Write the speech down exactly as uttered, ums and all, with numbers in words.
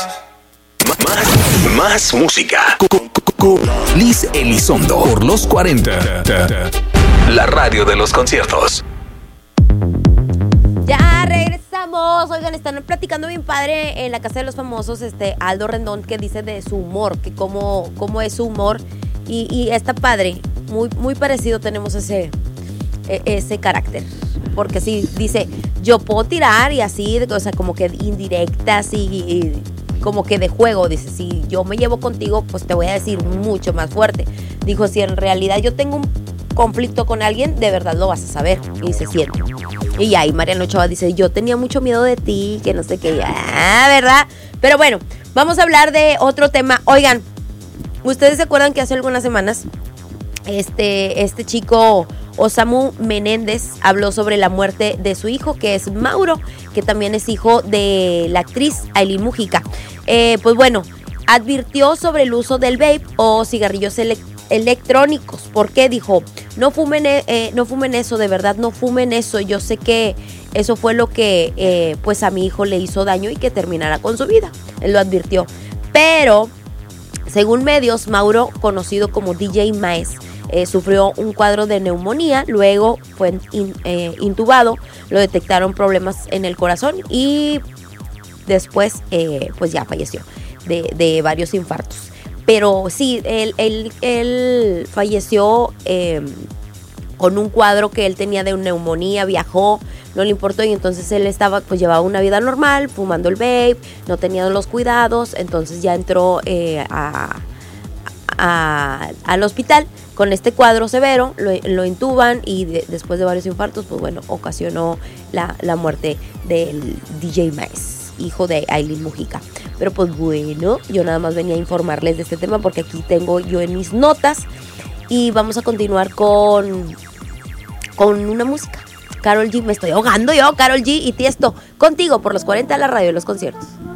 Más, más música. Con Liz Elizondo por los cuarenta. La radio de los conciertos. Ya regresamos. Oigan, están platicando bien padre en la Casa de los Famosos, este Aldo Rendón, que dice de su humor, que cómo, cómo es su humor. Y, y está padre. Muy, muy parecido tenemos ese, ese carácter. Porque sí, dice, yo puedo tirar y así, o sea, como que indirectas y, y como que de juego. Dice, si yo me llevo contigo, pues te voy a decir mucho más fuerte. Dijo, si en realidad yo tengo un conflicto con alguien, de verdad lo vas a saber. Y se siente. Y ahí Mariano Ochoa dice, yo tenía mucho miedo de ti, que no sé qué. Ah, ¿verdad? Pero bueno, vamos a hablar de otro tema. Oigan, ¿ustedes se acuerdan que hace algunas semanas este, este chico Osamu Menéndez habló sobre la muerte de su hijo, que es Mauro, que también es hijo de la actriz Ailín Mujica? Eh, pues bueno, advirtió sobre el uso del vape o cigarrillos electrónicos electrónicos. ¿Por qué? Dijo, no fumen, eh, no fumen eso, de verdad no fumen eso. Yo sé que eso fue lo que eh, pues a mi hijo le hizo daño y que terminara con su vida. Él lo advirtió. Pero, según medios, Mauro, conocido como D J Maes, eh, sufrió un cuadro de neumonía, luego fue in, eh, intubado, lo detectaron problemas en el corazón y después eh, pues ya falleció de, de varios infartos. Pero sí, él, él, él falleció eh, con un cuadro que él tenía de neumonía, viajó, no le importó y entonces él estaba, pues llevaba una vida normal, fumando el vape, no tenía los cuidados, entonces ya entró eh, a, a, al hospital con este cuadro severo, lo, lo intuban y de, después de varios infartos, pues bueno, ocasionó la, la muerte del D J Maes, hijo de Ailín Mujica. Pero pues bueno, yo nada más venía a informarles de este tema porque aquí tengo yo en mis notas y vamos a continuar con, con una música. Karol G, me estoy ahogando yo, Karol G y Tiesto, contigo por los cuarenta, la radio de los conciertos.